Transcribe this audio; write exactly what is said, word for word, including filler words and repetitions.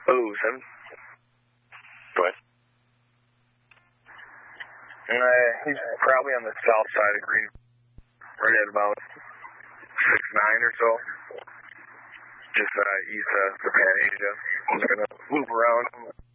Oh, seven. Go ahead. Uh, he's probably on the south side of Green, right at about six nine or so. Just uh, east of the Pan Asia. I'm going to move around.